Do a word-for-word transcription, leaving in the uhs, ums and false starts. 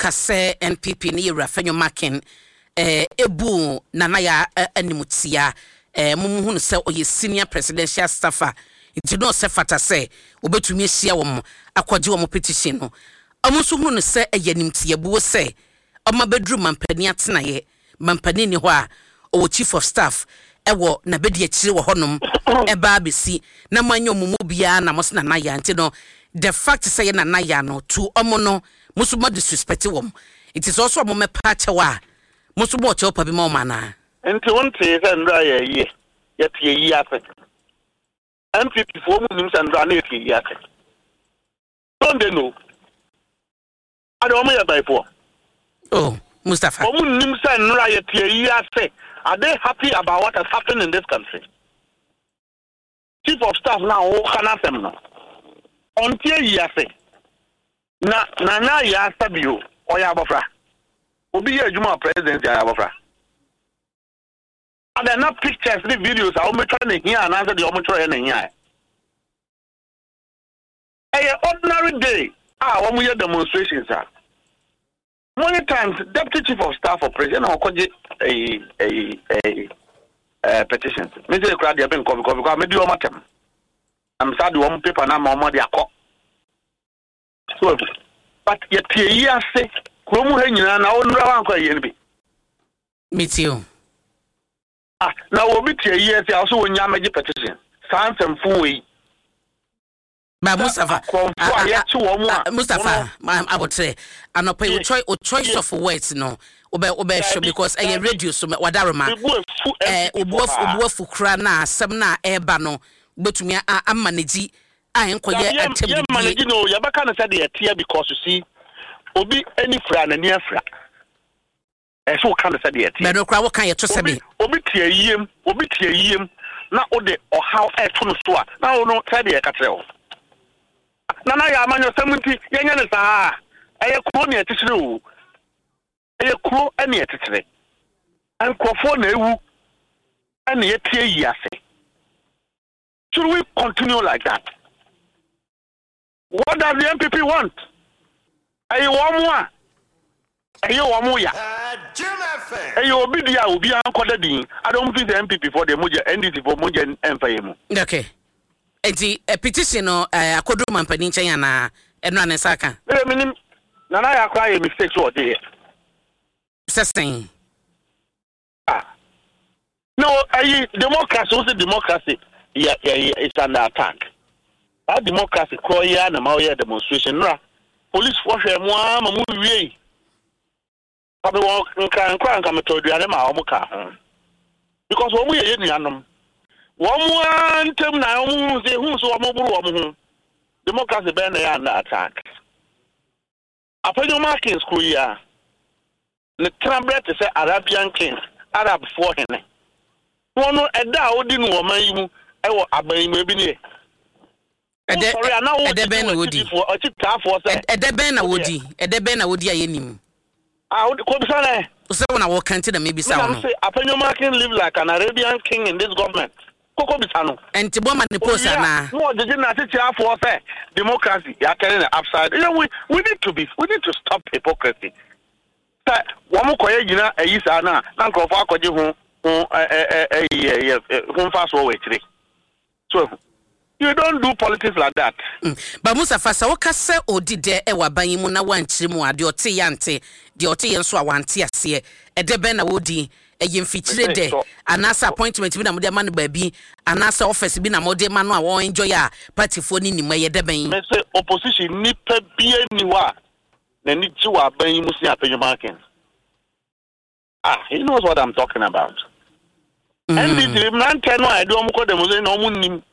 kase N P P ni Rafenyo Makin eh ebu nanaya animutia eh mumuhunu se oye senior presidential staffer nti no se fata se obetumi ahia wom akwaje wom petition no amuso hunu se eyanimtia buwo se oma bedru mampani atenaye mampani ni ho a o chief of staff ewo na bedi akire wo honom eba besi na manyo mumu bia na mos na naya nti no the fact say na naya no to omo no musu mo disrespect wom it is also mo me pache wa musu mo chopa bi mo mana nti wonte se ndra ye ye ye tie yi afa M P P for mu nim se ndra na ye tie yi afa don't they know ade omo ye bai for oh Mustafa omo nim se ndra ye tie yi afa. Are they happy about what has happened in this country? Chief of staff now, who can ask them now? Until you say, na na na ya sabio or ya bofra. Obi ya juma president ya bofra. And there are not pictures, the videos. I am trying here and answer the omutra in here. A ordinary day. Ah, when we have demonstrations, sir. Many times, Deputy Chief of Staff for President Okoje a a a a petition. Mister Crowd, you have been called because I made you a matter. I'm sad to one paper now, my mother. So, but yet, here say, Kumu Henya, now on Rawan. Me too. Ah, now we'll be here, also when you make petition. Sans and Fui. Ba Mustafa uh, Mustafa I would say anopa you try or choice of words no obe obe show because I radio so wadarema eh obuafu obuafu kra na asem na eba no betumi a manage a enkoye atem bi manage no ya baka na say dey tie because you see obi any fra na ni afra eh so kan say dey tie me no kra wo kan ye to se be obi tie yiem obi tie yiem na ode o how e to no so a na no say dey ka tre o Nana ya manyo seventy yenya ne saa eye kro ne etitire o eye kro ene etitire ankofo na ewu ene yetie yi ase. Should we continue like that? What does the M P P want? Aye wo mo a aye wo mo ya aye obi dia obi ankoda din. I don't think the M P P for the moja N D C for moja emfayemu. Okay. Enti a petition no uh, akodu mampani nchen na eno anesaka eh minim na na ya kwa mistake so dey sestain ah no ayi democracy so democracy yeah, yeah, yeah, it's under attack. That democracy call ya na ma demonstration ra police force mo ama mu wie abe won nkan nkan nkan metoduane ma o ka ho because wo mu ye nuanom one term now, who's so mobile democracy ban under attack. Upon your marking school year, the Tramblet is an Arabian king, Arab for him. One a dow didn't woman, I will obey maybe. Sorry, I know the Ben Woody for a chip for a Ben Woody, a Ben Woody. I would call Sana. So when I walk into the maybe sound. Upon your marking live like an Arabian king in this government. Koko bisano and Tiboma ni posa na no the na say for say democracy you are telling the upside. You know, we we need to be we need to stop hypocrisy. Say wo mo koye gina ayi sa na na nkofo akoje ho ho eh eh eh ho fa so we tire. So you don't do politics like that. Mm. But Mustafa sa woka se odide e waban mu na wanchire mu ade ote yante de ote yen so a wante ase e de ben na wodi eye mfichire de anasa appointment bi na mo de ma no baabi anasa office bi na mo de ma no a won enjoy a party fo ni nim ye de ben me say opposition ni pa bia ni wa na ni ji wa ban mu si apenyo market ah he knows what I'm talking about. Mm. And the man ten no I do am ko dem say no mu nim